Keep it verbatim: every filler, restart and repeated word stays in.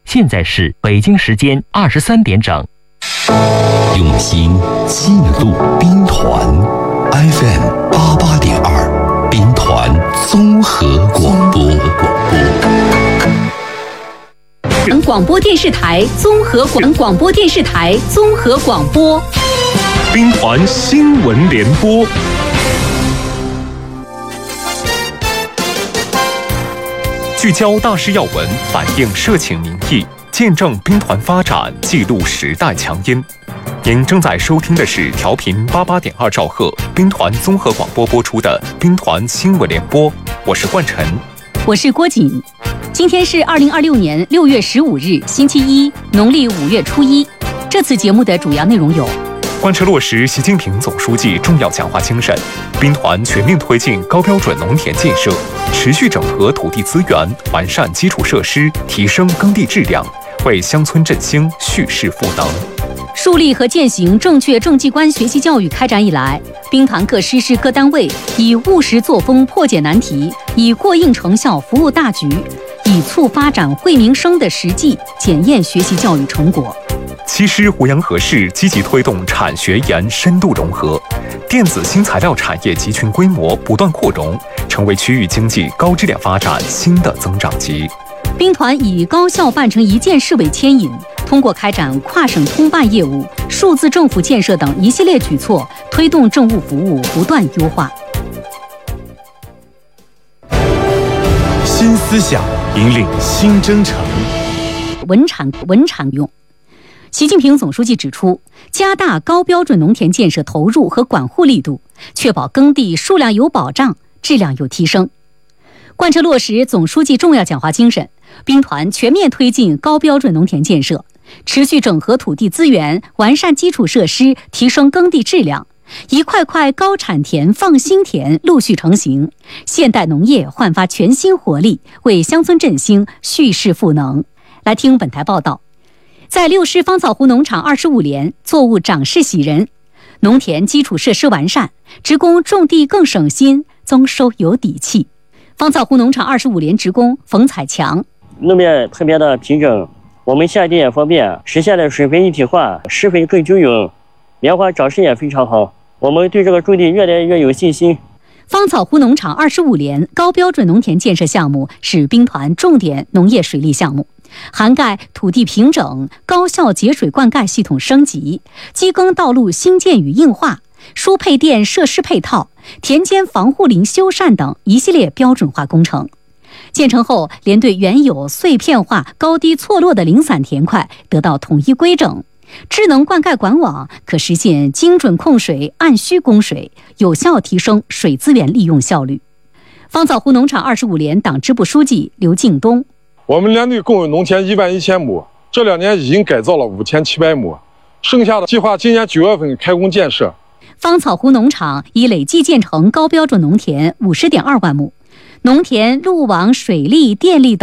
现在是北京时间二十三点整。 用心记录兵团 F M 八八点二，兵团综合广播。 广播电视台综合广广播电视台综合广播， 兵团新闻联播。聚焦大事要闻，反映社情民意，见证兵团发展，记录时代强音。您正在收听的是调频八八点二兆赫兵团综合广播播出的兵团新闻联播，我是冠晨， 我是郭瑾。今天是二零二六年六月十五日，星期一，农历五月初一。这次节目的主要内容有： 贯彻落实习近平总书记重要讲话精神，兵团全面推进高标准农田建设，持续整合土地资源，完善基础设施，提升耕地质量，为乡村振兴蓄势赋能。 树立和践行正确政绩观学习教育开展以来，兵团各师师各单位以务实作风破解难题，以过硬成效服务大局，以促发展惠民生的实际检验学习教育成果。 七师湖阳河市积极推动产学研深度融合，电子新材料产业集群规模不断扩容，成为区域经济高质量发展新的增长极。 兵团以高校办成一件事为牵引，通过开展跨省通办业务、数字政府建设等一系列举措，推动政务服务不断优化。 新思想引领新征程， 稳产稳产用。习近平总书记指出，加大高标准农田建设投入和管护力度，确保耕地数量有保障，质量有提升。贯彻落实总书记重要讲话精神，兵团全面推进高标准农田建设，持续整合土地资源，完善基础设施，提升耕地质量，一块块高产田、放心田陆续成型，现代农业焕发全新活力，为乡村振兴蓄势赋能。来听本台报道。在六师芳草湖农场二十五连，作物长势喜人，农田基础设施完善，职工种地更省心，增收有底气。芳草湖农场二十五连职工冯彩强： 路面特别的平整，我们下地也方便，实现了水肥一体化，施肥更均匀，棉花长势也非常好，我们对这个种地越来越有信心。 芳草湖农场二十五连高标准农田建设项目是兵团重点农业水利项目，涵盖土地平整、高效节水灌溉系统升级、机耕道路兴建与硬化、输配电设施配套、田间防护林修缮等一系列标准化工程。建成后，连对原有碎片化、高低错落的零散田块得到统一规整，智能灌溉管网可实现精准控水、按需供水，有效提升水资源利用效率。芳草湖农场二十五连党支部书记刘敬东： 我们连队共有农田一万一千亩，这两年已经改造了五千七百亩，剩下的计划今年九月份开工建设。 芳草湖农场已累计建成高标准农田五十点二万亩，农田路网、水利、电力等